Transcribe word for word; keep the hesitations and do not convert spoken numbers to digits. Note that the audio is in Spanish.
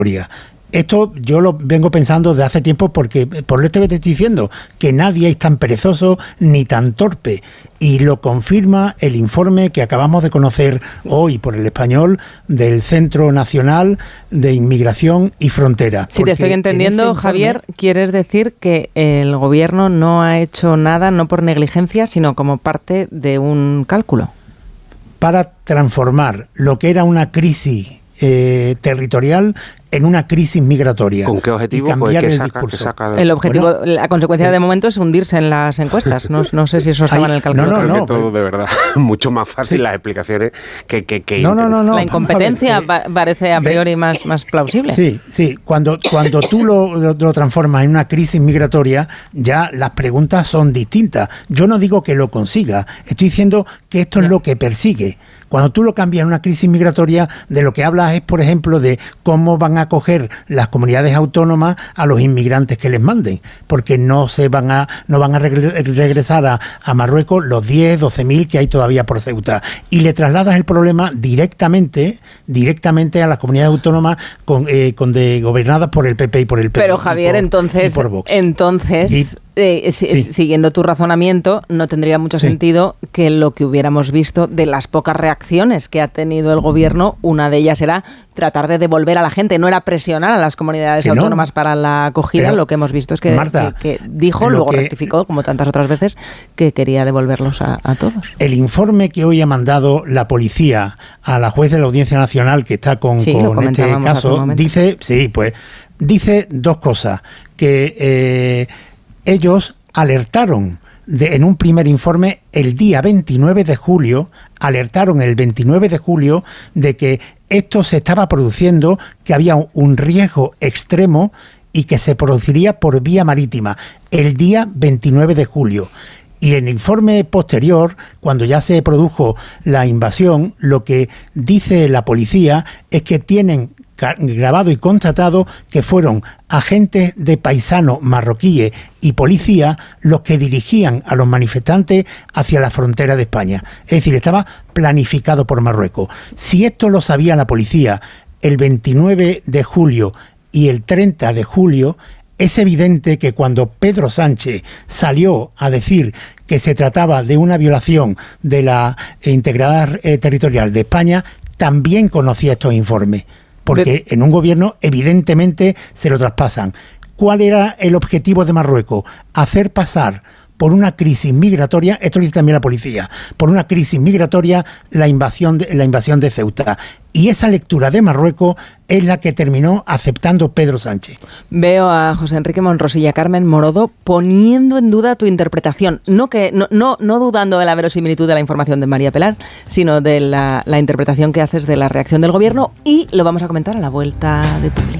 Esto yo lo vengo pensando desde hace tiempo porque, por esto que te estoy diciendo, que nadie es tan perezoso ni tan torpe. Y lo confirma el informe que acabamos de conocer hoy por El Español del Centro Nacional de Inmigración y Frontera. Si te estoy entendiendo, informe, Javier, quieres decir que el gobierno no ha hecho nada, no por negligencia, sino como parte de un cálculo. Para transformar lo que era una crisis eh, territorial en una crisis migratoria. ¿Con qué objetivo? Y cambiar pues, el saca, discurso. Saca de... El objetivo, bueno, la consecuencia eh, de momento es hundirse en las encuestas. No, no sé si eso estaba en el cálculo. No, no, Creo no. que todo, de verdad, mucho más fácil sí. Las explicaciones que... que, que no, no, no, no. La incompetencia ver, eh, parece a priori más, más plausible. Sí, sí. Cuando, cuando tú lo, lo, lo transformas en una crisis migratoria, ya las preguntas son distintas. Yo no digo que lo consiga. Estoy diciendo que esto ya. es lo que persigue. Cuando tú lo cambias en una crisis migratoria, de lo que hablas es, por ejemplo, de cómo van a acoger las comunidades autónomas a los inmigrantes que les manden, porque no se van a no van a regresar a, a Marruecos los diez, doce mil que hay todavía por Ceuta. Y le trasladas el problema directamente directamente a las comunidades autónomas con, eh, con de, gobernadas por el P P y por el P P. Pero Javier, por, entonces, entonces y, Eh, si, sí. siguiendo tu razonamiento, no tendría mucho sí. sentido que lo que hubiéramos visto de las pocas reacciones que ha tenido el gobierno, una de ellas era tratar de devolver a la gente, no era presionar a las comunidades que autónomas no. para la acogida. Pero, lo que hemos visto es que, Marta, que, que dijo, luego que, rectificó, como tantas otras veces, que quería devolverlos a, a todos. El informe que hoy ha mandado la policía a la juez de la Audiencia Nacional, que está con, sí, con este caso, dice, sí, pues, dice dos cosas, que eh, ellos alertaron de, en un primer informe el día veintinueve de julio, alertaron el veintinueve de julio de que esto se estaba produciendo, que había un riesgo extremo y que se produciría por vía marítima el día veintinueve de julio. Y en el informe posterior, cuando ya se produjo la invasión, lo que dice la policía es que tienen grabado y constatado que fueron agentes de paisanos marroquíes y policía los que dirigían a los manifestantes hacia la frontera de España. Es decir, estaba planificado por Marruecos. Si esto lo sabía la policía el veintinueve de julio y el treinta de julio, es evidente que cuando Pedro Sánchez salió a decir que se trataba de una violación de la integridad eh, territorial de España, también conocía estos informes. Porque en un gobierno evidentemente se lo traspasan. ¿Cuál era el objetivo de Marruecos? Hacer pasar por una crisis migratoria, esto lo dice también la policía, por una crisis migratoria la invasión de, la invasión de Ceuta. Y esa lectura de Marruecos es la que terminó aceptando Pedro Sánchez. Veo a José Enrique Monros y a Carmen Morodo poniendo en duda tu interpretación. No, que, no, no, no dudando de la verosimilitud de la información de María Pelar, sino de la, la interpretación que haces de la reacción del gobierno. Y lo vamos a comentar a la vuelta de Publi.